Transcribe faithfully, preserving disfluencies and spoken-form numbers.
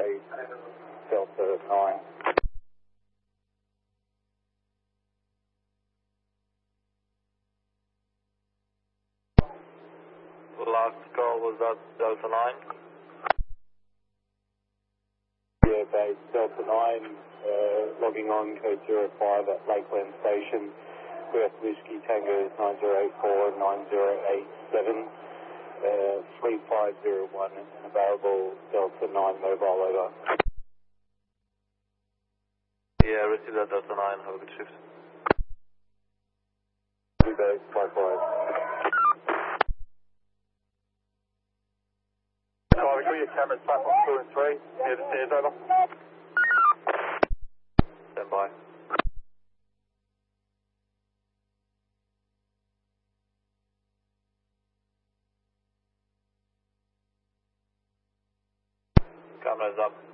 Bay, Delta nine. Last call was that Delta nine? Yeah, Bay, Delta nine, uh, logging on code zero five at Lakeland Station. We have Whiskey Tango nine zero eight four nine zero eight seven, uh, three five zero one, and available Delta nine mobile over. Yeah, receive that Delta nine, have a good shift. Two Bay, likewise. Sorry, got your cameras back on two and three, near the stairs, over. Stand by. Cameras up.